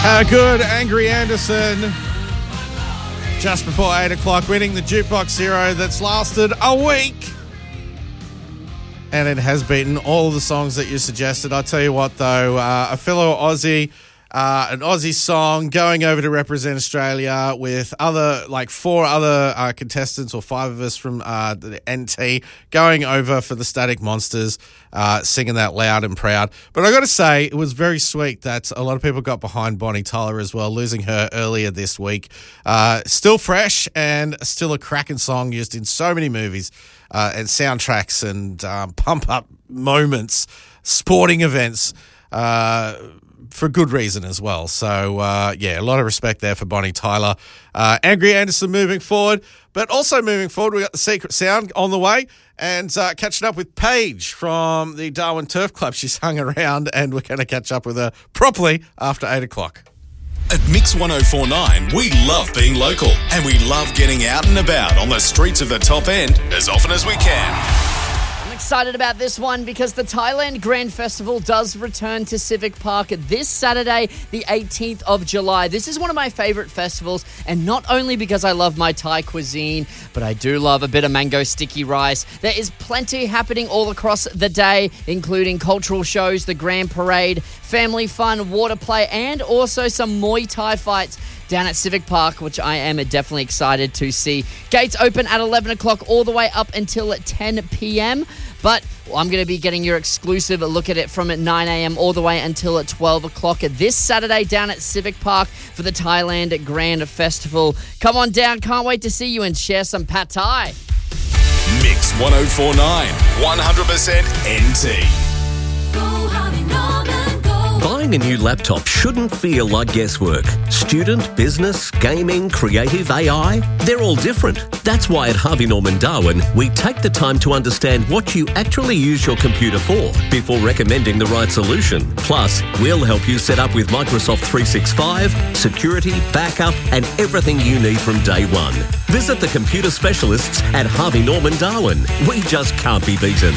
Good, Angry Anderson. Just before 8 o'clock, winning the Jukebox Zero that's lasted a week. And it has beaten all the songs that you suggested. I'll tell you what, though, a fellow Aussie, an Aussie song going over to represent Australia with four other contestants, or five of us from the NT, going over for the Static Monsters, singing that loud and proud. But I got to say, it was very sweet that a lot of people got behind Bonnie Tyler as well, losing her earlier this week. Still fresh and still a cracking song used in so many movies and soundtracks and pump-up moments, sporting events, for good reason as well. So, a lot of respect there for Bonnie Tyler. Angry Anderson moving forward, but also moving forward, we got the Secret Sound on the way and catching up with Paige from the Darwin Turf Club. She's hung around and we're going to catch up with her properly after 8 o'clock. At Mix 104.9, we love being local and we love getting out and about on the streets of the top end as often as we can. Excited about this one because the Thailand Grand Festival does return to Civic Park this Saturday, the 18th of July. This is one of my favourite festivals, and not only because I love my Thai cuisine, but I do love a bit of mango sticky rice. There is plenty happening all across the day, including cultural shows, the Grand Parade, family fun, water play, and also some Muay Thai fights down at Civic Park, which I am definitely excited to see. Gates open at 11 o'clock all the way up until 10 p.m. But I'm going to be getting your exclusive look at it from 9 a.m. all the way until 12 o'clock this Saturday down at Civic Park for the Thailand Grand Festival. Come on down. Can't wait to see you and share some pad thai. Mix 104.9, 100% NT. Buying a new laptop shouldn't feel like guesswork. Student, business, gaming, creative, AI, they're all different. That's why at Harvey Norman Darwin, we take the time to understand what you actually use your computer for before recommending the right solution. Plus, we'll help you set up with Microsoft 365, security, backup, and everything you need from day one. Visit the computer specialists at Harvey Norman Darwin. We just can't be beaten.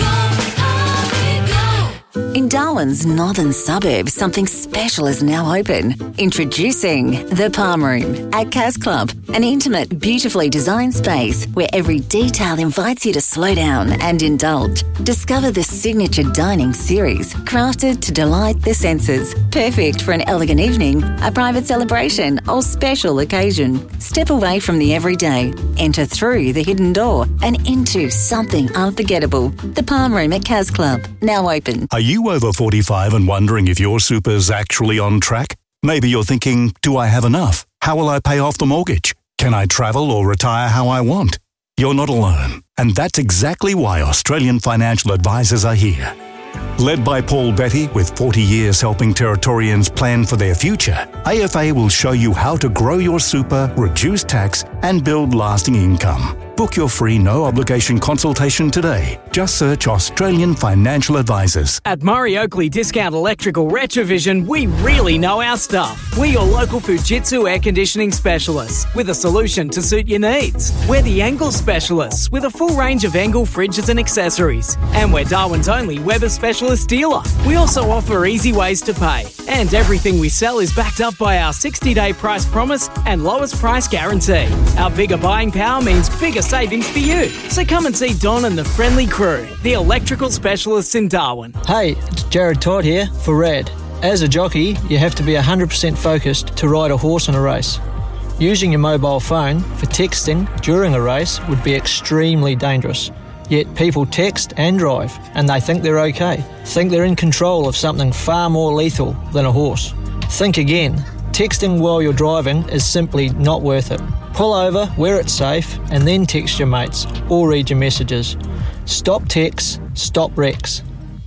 In Darwin's northern suburbs, something special is now open. Introducing The Palm Room at Cas Club, an intimate, beautifully designed space where every detail invites you to slow down and indulge. Discover the signature dining series, crafted to delight the senses. Perfect for an elegant evening, a private celebration, or special occasion. Step away from the everyday, enter through the hidden door, and into something unforgettable. The Palm Room at Cas Club, now open. Are you over 45 and wondering if your super's actually on track? Maybe you're thinking, do I have enough? How will I pay off the mortgage? Can I travel or retire how I want? You're not alone. And that's exactly why Australian financial advisors are here. Led by Paul Betty, with 40 years helping Territorians plan for their future, AFA will show you how to grow your super, reduce tax, and build lasting income. Book your free no-obligation consultation today. Just search Australian Financial Advisors. At Murray Oakley Discount Electrical Retrovision, we really know our stuff. We're your local Fujitsu air conditioning specialists with a solution to suit your needs. We're the Engel specialists with a full range of Engel fridges and accessories. And we're Darwin's only Weber specialist dealer. We also offer easy ways to pay. And everything we sell is backed up by our 60-day price promise and lowest price guarantee. Our bigger buying power means bigger savings for you. So come and see Don and the friendly crew, the electrical specialists in Darwin. Hey, it's Jared Todd here for Red. As a jockey, you have to be 100% focused to ride a horse in a race. Using your mobile phone for texting during a race would be extremely dangerous. Yet people text and drive, and they think they're okay. Think they're in control of something far more lethal than a horse. Think again. Texting while you're driving is simply not worth it. Pull over where it's safe and then text your mates or read your messages. Stop texts, stop wrecks.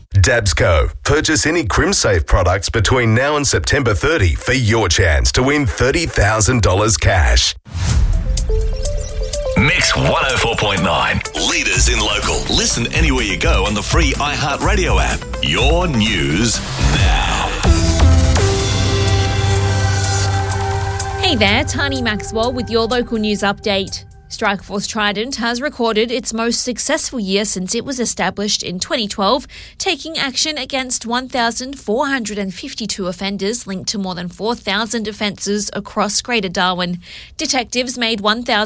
Dabsco. Purchase any CrimSafe products between now and September 30 for your chance to win $30,000 cash. Mix 104.9. Leaders in local. Listen anywhere you go on the free iHeartRadio app. Your news now. Hey there, Tani Maxwell with your local news update. Strikeforce Trident has recorded its most successful year since it was established in 2012, taking action against 1,452 offenders linked to more than 4,000 offences across Greater Darwin. Detectives made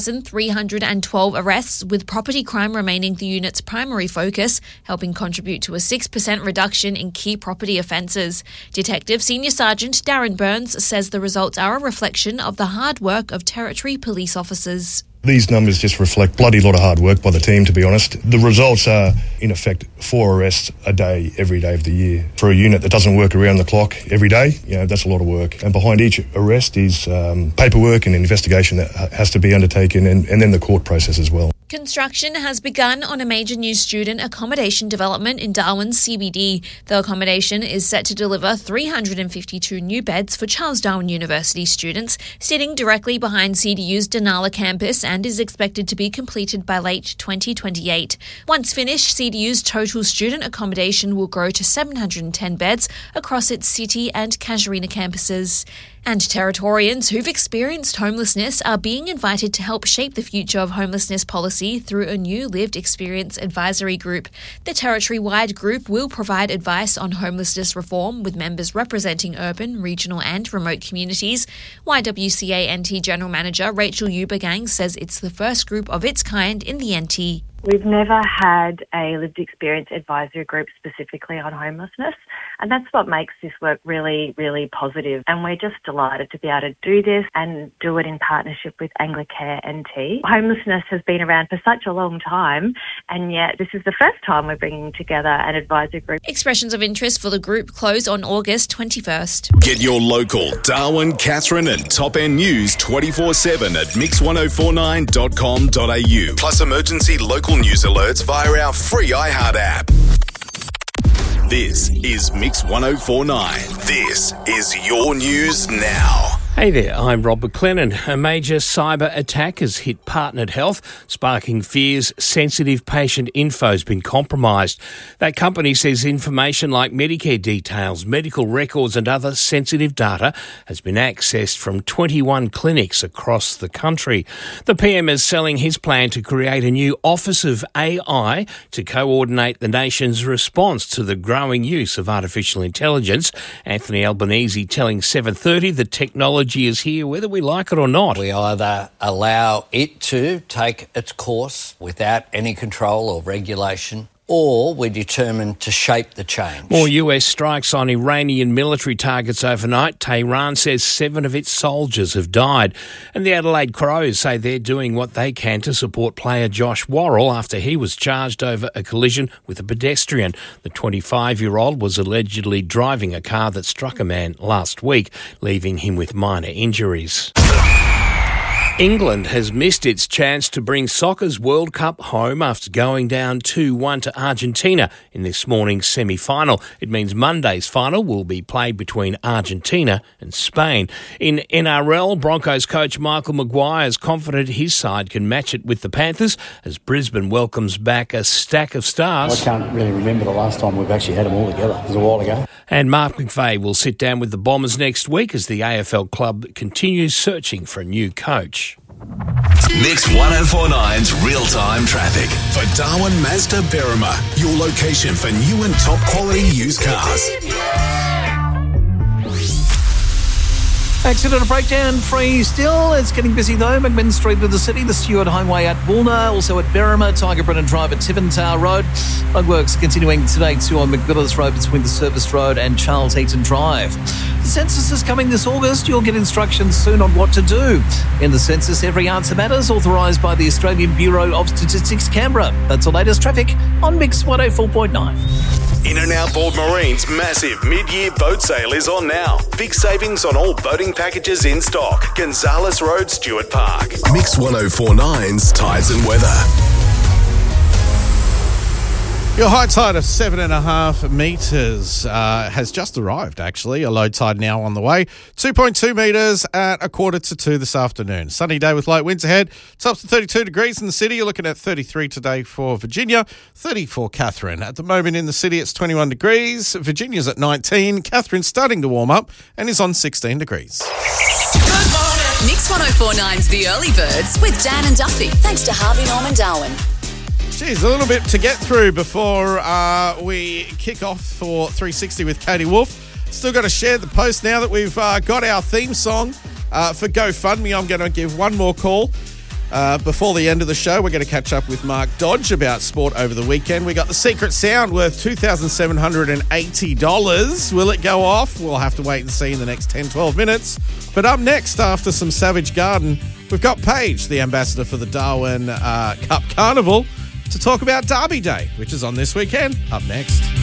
1,312 arrests, with property crime remaining the unit's primary focus, helping contribute to a 6% reduction in key property offences. Detective Senior Sergeant Darren Burns says the results are a reflection of the hard work of Territory police officers. These numbers just reflect bloody lot of hard work by the team, to be honest. The results are, in effect, 4 arrests a day, every day of the year. For a unit that doesn't work around the clock every day, that's a lot of work. And behind each arrest is paperwork and investigation that has to be undertaken, and then the court process as well. Construction has begun on a major new student accommodation development in Darwin's CBD. The accommodation is set to deliver 352 new beds for Charles Darwin University students, sitting directly behind CDU's Denala campus, and is expected to be completed by late 2028. Once finished, CDU's total student accommodation will grow to 710 beds across its City and Casuarina campuses. And Territorians who've experienced homelessness are being invited to help shape the future of homelessness policy through a new lived experience advisory group. The territory-wide group will provide advice on homelessness reform, with members representing urban, regional and remote communities. YWCA NT General Manager Rachel Eubergang says it's the first group of its kind in the NT. We've never had a lived experience advisory group specifically on homelessness, and that's what makes this work really, really positive. And we're just delighted to be able to do this and do it in partnership with Anglicare NT. Homelessness has been around for such a long time, and yet this is the first time we're bringing together an advisory group. Expressions of interest for the group close on August 21st. Get your local Darwin, Katherine and Top End news 24/7 at mix1049.com.au. Plus emergency local news alerts via our free iHeart app. This is Mix 1049. This is your news now. Hey there, I'm Rob McLennan. A major cyber attack has hit Partnered Health, sparking fears sensitive patient info has been compromised. That company says information like Medicare details, medical records and other sensitive data has been accessed from 21 clinics across the country. The PM is selling his plan to create a new Office of AI to coordinate the nation's response to the growing use of artificial intelligence. Anthony Albanese telling 7:30 the technology is here whether we like it or not. We either allow it to take its course without any control or regulation, or we're determined to shape the change. More US strikes on Iranian military targets overnight. Tehran says 7 of its soldiers have died. And the Adelaide Crows say they're doing what they can to support player Josh Worrell after he was charged over a collision with a pedestrian. The 25-year-old was allegedly driving a car that struck a man last week, leaving him with minor injuries. England has missed its chance to bring soccer's World Cup home after going down 2-1 to Argentina in this morning's semi-final. It means Monday's final will be played between Argentina and Spain. In NRL, Broncos coach Michael Maguire is confident his side can match it with the Panthers as Brisbane welcomes back a stack of stars. I can't really remember the last time we've actually had them all together. It was a while ago. And Mark McVeigh will sit down with the Bombers next week as the AFL club continues searching for a new coach. Mix 1049's real-time traffic. For Darwin Mazda Berrima, your location for new and top-quality used cars. Accident breakdown free still. It's getting busy though. McMinn Street to the city, the Stewart Homeway at Woolner, also at Berrima, Tiger Brennan Drive at Tiventar Road. Roadworks continuing today too on McVillas Road between the Service Road and Charles Eaton Drive. The census is coming this August. You'll get instructions soon on what to do. In the census, every answer matters, authorised by the Australian Bureau of Statistics, Canberra. That's the latest traffic on Mix 104.9. In and Outboard Marine's massive mid-year boat sale is on now. Big savings on all boating packages in stock. Gonzales Road, Stewart Park. Mix 1049's Tides and Weather. Your high tide of 7.5 metres has just arrived, actually. A low tide now on the way. 2.2 metres at 1:45 this afternoon. Sunny day with light winds ahead. Tops to 32 degrees in the city. You're looking at 33 today for Virginia, 30 for Katherine. At the moment in the city, it's 21 degrees. Virginia's at 19. Katherine's starting to warm up and is on 16 degrees. Good morning. Mix 104.9's The Early Birds with Dan and Duffy. Thanks to Harvey Norman Darwin. Geez, a little bit to get through before we kick off for 360 with Katie Wolf. Still got to share the post now that we've got our theme song for GoFundMe. I'm going to give one more call before the end of the show. We're going to catch up with Mark Dodge about sport over the weekend. We got the secret sound worth $2,780. Will it go off? We'll have to wait and see in the next 10, 12 minutes. But up next, after some Savage Garden, we've got Paige, the ambassador for the Darwin Cup Carnival, to talk about Derby Day, which is on this weekend. Up next.